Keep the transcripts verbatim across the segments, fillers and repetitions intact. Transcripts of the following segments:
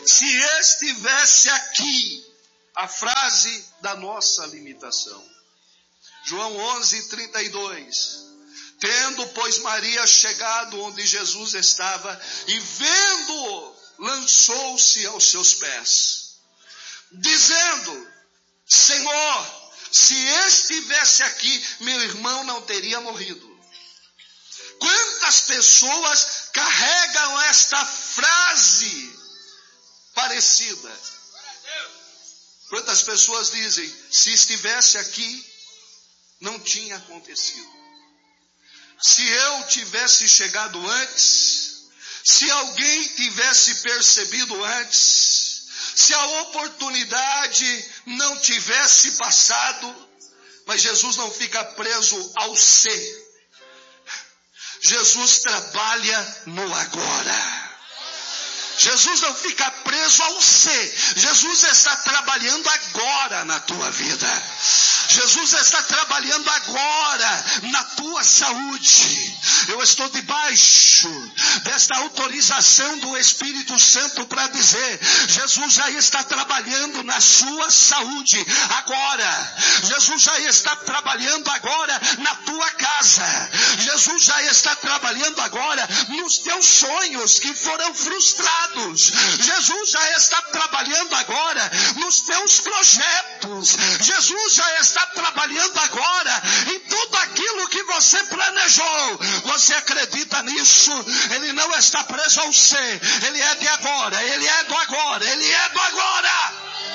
se estivesse aqui, a frase da nossa limitação. João onze, trinta e dois. Tendo, pois, Maria chegado onde Jesus estava, e vendo-o, lançou-se aos seus pés, dizendo: Senhor, se estivesse aqui, meu irmão não teria morrido. Quantas pessoas carregam esta frase parecida? Quantas pessoas dizem: se estivesse aqui, não tinha acontecido. Se eu tivesse chegado antes, se alguém tivesse percebido antes, se a oportunidade não tivesse passado. Mas Jesus não fica preso ao ser. Jesus trabalha no agora. Jesus não fica preso ao ser. Jesus está trabalhando agora na tua vida. Jesus está trabalhando agora na tua saúde. Eu estou debaixo desta autorização do Espírito Santo para dizer: Jesus já está trabalhando na sua saúde agora. Jesus já está trabalhando agora na tua casa. Jesus já está trabalhando agora nos teus sonhos que foram frustrados. Jesus já está trabalhando agora nos teus projetos. Jesus já está trabalhando agora em tudo aquilo que você planejou. Você acredita nisso? Ele não está preso ao ser. Ele é de agora. Ele é do agora. Ele é do agora.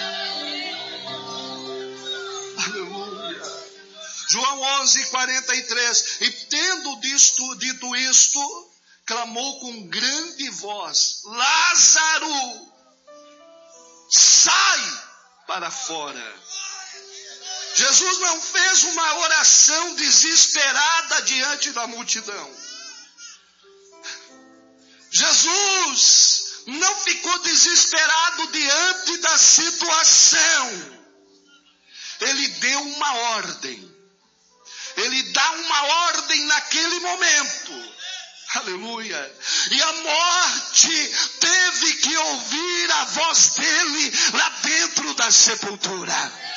Aleluia. João onze, quarenta e três. E tendo disto, dito isto, clamou com grande voz: Lázaro, sai para fora. Jesus não fez uma oração desesperada diante da multidão. Jesus não ficou desesperado diante da situação. Ele deu uma ordem. Ele dá uma ordem naquele momento. Aleluia. E a morte teve que ouvir a voz dele lá dentro da sepultura.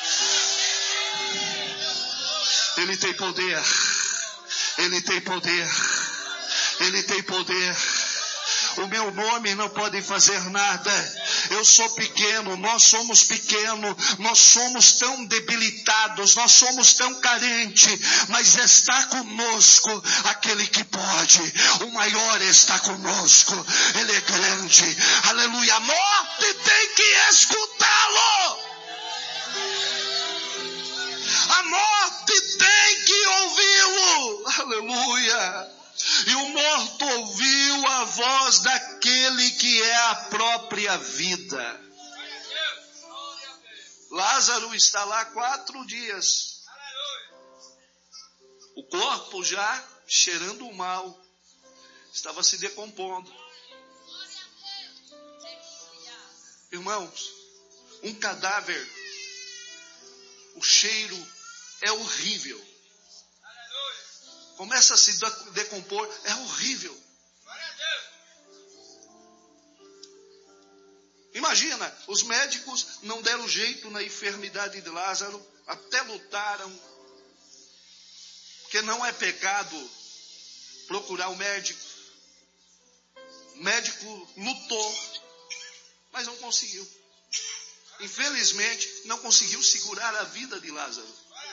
Ele tem poder. Ele tem poder. Ele tem poder. O meu nome não pode fazer nada. Eu sou pequeno, nós somos pequenos, nós somos tão debilitados, nós somos tão carentes, mas está conosco aquele que pode. O maior está conosco. Ele é grande. Aleluia. A morte tem que escutá-lo. A morte tem que ouvi-lo. Aleluia. E o morto ouviu a voz daquele que é a própria vida. Lázaro está lá quatro dias. O corpo já cheirando mal. Estava se decompondo. Irmãos, um cadáver, o cheiro é horrível. Começa a se decompor, é horrível. Imagina, os médicos não deram jeito na enfermidade de Lázaro, até lutaram, porque não é pecado procurar o médico. O médico lutou, mas não conseguiu. Infelizmente, não conseguiu segurar a vida de Lázaro.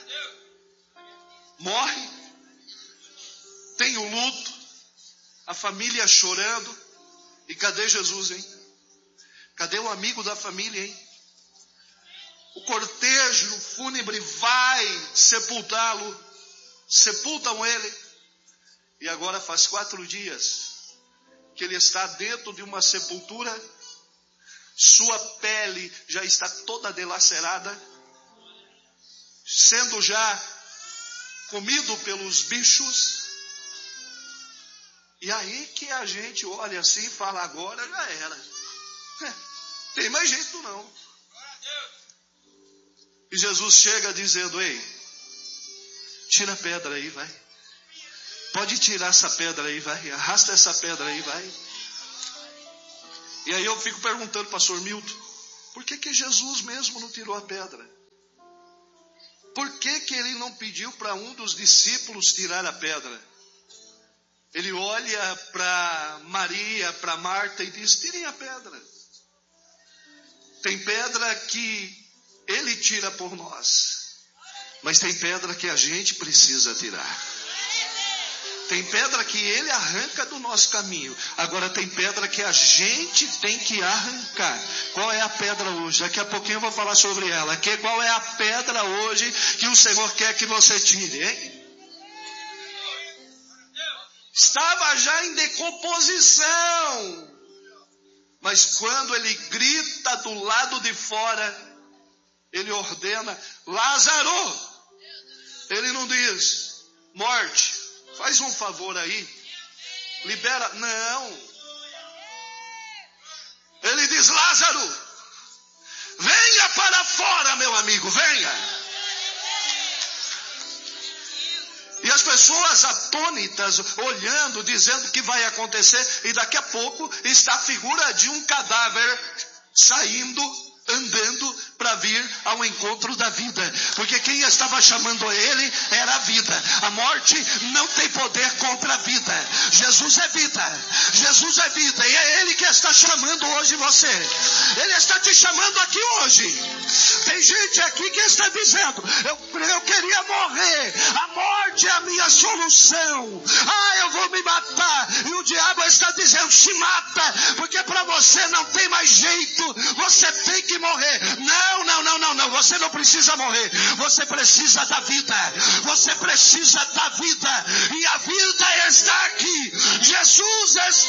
Morre. Tem o luto, a família chorando. E cadê Jesus, hein? Cadê o amigo da família, hein? O cortejo fúnebre vai sepultá-lo. Sepultam ele. E agora faz quatro dias que ele está dentro de uma sepultura. Sua pele já está toda dilacerada, sendo já comido pelos bichos. E aí que a gente olha assim e fala: agora já era. Tem mais jeito não. E Jesus chega dizendo: ei, tira a pedra aí, vai. Pode tirar essa pedra aí, vai. Arrasta essa pedra aí, vai. E aí eu fico perguntando, pastor Milton, por que que Jesus mesmo não tirou a pedra? Por que que ele não pediu para um dos discípulos tirar a pedra? Ele olha para Maria, para Marta e diz, tirem a pedra. Tem pedra que ele tira por nós, mas tem pedra que a gente precisa tirar. Tem pedra que ele arranca do nosso caminho. Agora tem pedra que a gente tem que arrancar. Qual é a pedra hoje? Daqui a pouquinho eu vou falar sobre ela. Que, qual é a pedra hoje que o Senhor quer que você tire, hein? Estava já em decomposição. Mas quando ele grita do lado de fora, ele ordena, Lázaro. Ele não diz, morte. Faz um favor aí, libera, não. Ele diz, Lázaro, venha para fora, meu amigo, venha. E as pessoas atônitas, olhando, dizendo o que vai acontecer, e daqui a pouco está a figura de um cadáver saindo, andando para vir ao encontro da vida, porque quem estava chamando ele era a vida. A morte não tem poder contra a vida. Jesus é vida, Jesus é vida, e é ele que está chamando hoje você. Ele está te chamando aqui hoje. Tem gente aqui que está dizendo, eu, eu queria morrer, a morte é a minha solução, ah, eu vou me matar, e o diabo está dizendo, se mata, porque para você não tem mais jeito, você tem que morrer. Não, não, não, não, não, você não precisa morrer, você precisa da vida, você precisa da vida, e a vida está aqui, Jesus está